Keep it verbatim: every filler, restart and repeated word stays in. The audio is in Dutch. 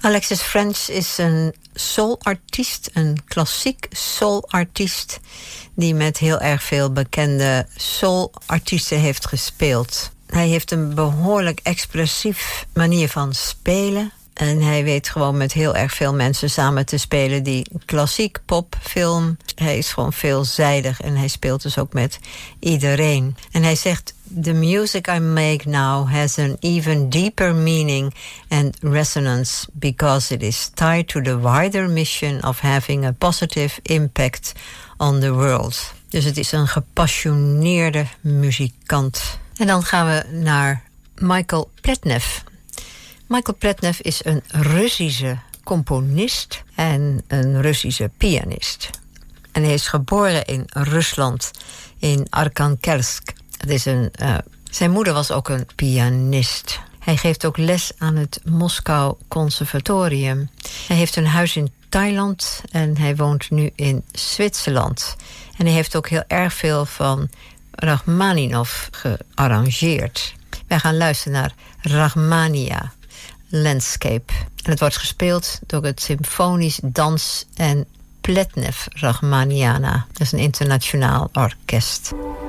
Alexis Ffrench is een soulartiest, een klassiek soulartiest, die met heel erg veel bekende soulartiesten heeft gespeeld. Hij heeft een behoorlijk expressief manier van spelen. En hij weet gewoon met heel erg veel mensen samen te spelen die klassiek pop, film. Hij is gewoon veelzijdig en hij speelt dus ook met iedereen. En hij zegt: "The music I make now has an even deeper meaning and resonance because it is tied to the wider mission of having a positive impact on the world." Dus het is een gepassioneerde muzikant. En dan gaan we naar Michael Pletnev. Michael Pletnev is een Russische componist en een Russische pianist. En hij is geboren in Rusland, in Arkhangelsk. Het is een, uh, zijn moeder was ook een pianist. Hij geeft ook les aan het Moskou Conservatorium. Hij heeft een huis in Thailand en hij woont nu in Zwitserland. En hij heeft ook heel erg veel van Rachmaninov gearrangeerd. Wij gaan luisteren naar Rachmania Landscape. En het wordt gespeeld door het Symfonisch Dans- en Pletnev Rachmaniana. Dat is een internationaal orkest.